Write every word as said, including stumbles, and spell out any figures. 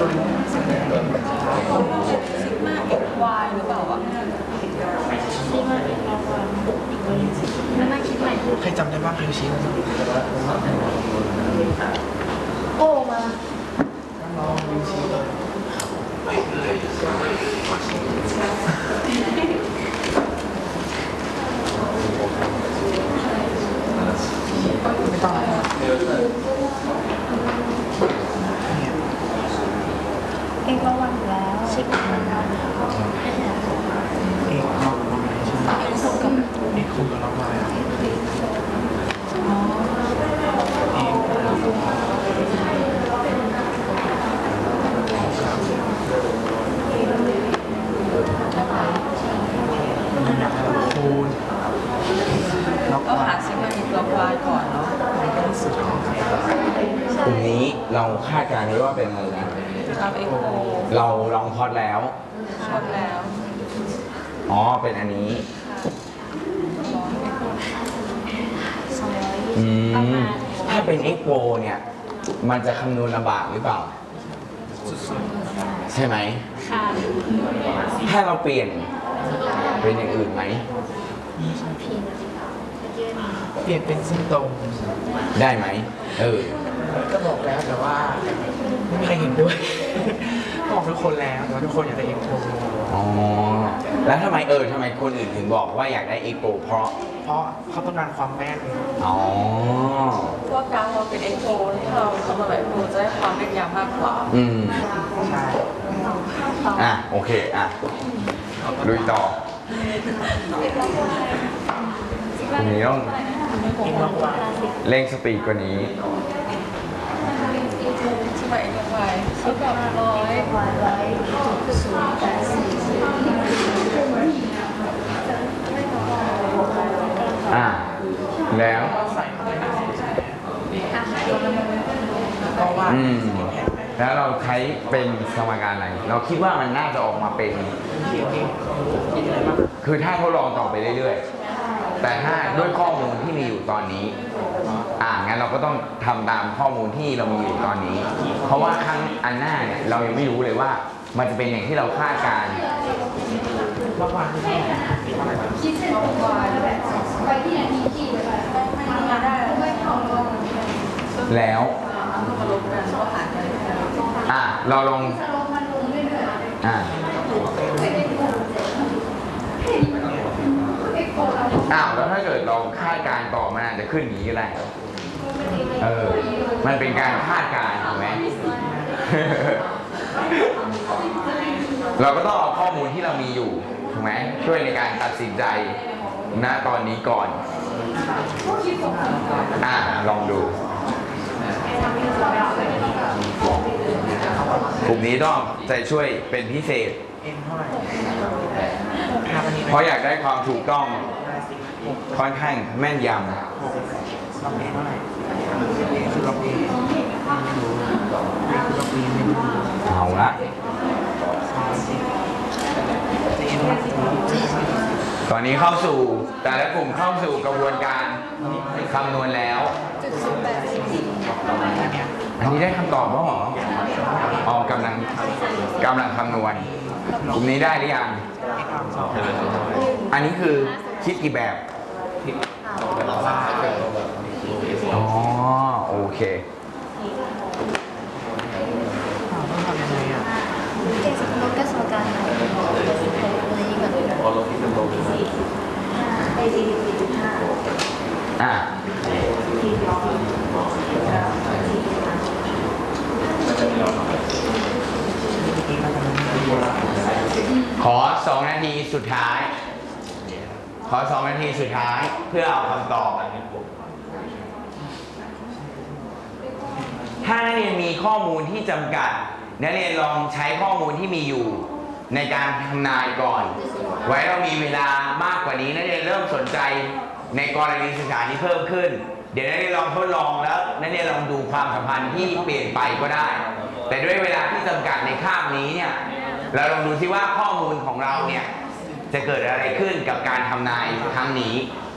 ซิกมาเอ็กวายหรือเปล่าอ่ะซิกมาเอ็กวายไม่น่าคิดใหม่ใครจำได้บ้างฮิโรชิโอ้มาลองฮิโรชิไม่ต้องเอกระวังแล้วชิคกี้พายเอกระวังใช่ไหมเอกคู่กับเอกคู่กับระวังอ๋อเอกระวังคูณก็หาซิกมาอีกล็อกวายก่อนเนาะกลุ่มนี้เราคาดการณ์ไว้ว่าเป็นอะไรนะเราลองพอดแล้วพอดแล้วอ๋อเป็นอันนี้อืมถ้าเป็น เอ็กโป เนี่ยมันจะคำนวณลำบากหรือเปล่าใช่ไหมค่ะถ้าเราเปลี่ยนเป็นอย่างอื่นไหมเปลี่ยนเป็นซึ่งตรงได้ไหมเออก็บอกแล้วแต่ว่าไม่มีใครเห็นด้วยบอกทุกคนแล้วแต่ว่าทุกคนอยากได้เอ็กโปอ๋อแล้วทำไมเออทำไมคนอื่นถึงบอกว่าอยากได้เอ็กโปเพราะเพราะเขาต้องการความแม่นอ๋อเพราะการเราเป็นเอ็กโปที่เราทำมาแบบโปจะได้ความแม่นยำมากกว่าอืมใช่อ่ะโอเคอ่ะลุยต่อทีนี้ต้องเร่งสปีดกว่านี้ที่ไปเอ็กวายชิปแบบร้อยร้อยศูนย์แปดสี่อ่ะแล้วอืมแล้วเราใช้เป็นสมการอะไรเราคิดว่ามันน่าจะออกมาเป็นคือถ้าทดลองต่อไปเรื่อยๆแต่ถ้าด้วยข้อมูลที่มีอยู่ตอนนี้อ่างั้นเราก็ต้องทำตามข้อมูลที่เรามีอยู่ตอนนี้เพราะว่าครั้งอันหน้าเนี่ยเรายังไม่รู้เลยว่ามันจะเป็นอย่างที่เราคาดการณ์แล้วอ่ะเราลองอ่ะอ้าวแล้วถ้าเกิดเราคาดการณ์ต่อมันอาจจะขึ้นอย่างนี้ก็ได้เออมันเป็นการคาดการณ์ถูกไหม เราก็ต้องเอาข้อมูลที่เรามีอยู่ถูกไหมช่วยในการตัดสินใจณตอนนี้ก่อนอ่ะลองดูกลุ่มนี้ต้องใจช่วยเป็นพิเศษเพราะอยากได้ความถูกต้องค่อนข้างแม่นยำเอาละตอนนี้เข้าสู่แต่ละกลุ่มเข้าสู่กระบวนการคำนวณแล้วอันนี้ได้คำตอบแล้วเหรออ๋อกำลังกำลังคำนวณกลุ่มนี้ได้หรือยังอันนี้คือคิดกี่แบบอ๋อโอเคอ่ะขอสองนาทีสุดท้ายขอสองนาทีสุดท้ายเพื่อเอาคำตอบถ้านักเรียนมีข้อมูลที่จำกัดนักเรียนลองใช้ข้อมูลที่มีอยู่ในการทำนายก่อนไว้เรามีเวลามากกว่านี้นักเรียนเริ่มสนใจในกรณีศึกษาที่เพิ่มขึ้นเดี๋ยวนักเรียนลองทดลองแล้วนักเรียนลองดูความสัมพันธ์ที่เปลี่ยนไปก็ได้แต่ด้วยเวลาที่จำกัดในคาบนี้เนี่ยเราลองดูซิว่าข้อมูลของเราเนี่ยจะเกิดอะไรขึ้นกับการทำนายครั้งนี้